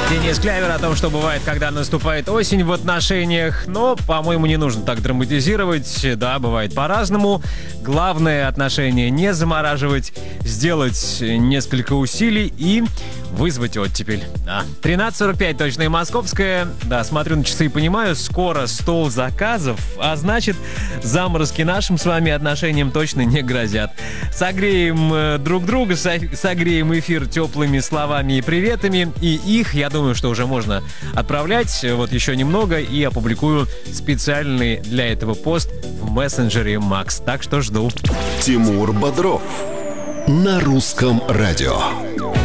Денис Клявер о том, что бывает, когда наступает осень в отношениях. Но, по-моему, не нужно так драматизировать. Да, бывает по-разному. Главное — отношения не замораживать, сделать несколько усилий и вызвать оттепель. Да. 13:45, точное московское. Да, смотрю на часы и понимаю, скоро стол заказов, а значит, заморозки нашим с вами отношениям точно не грозят. Согреем друг друга, согреем эфир теплыми словами и приветами, и их, я думаю, что уже можно отправлять. Вот еще немного и опубликую специальный для этого пост в мессенджере Макс. Так что жду. Тимур Бодров на русском радио.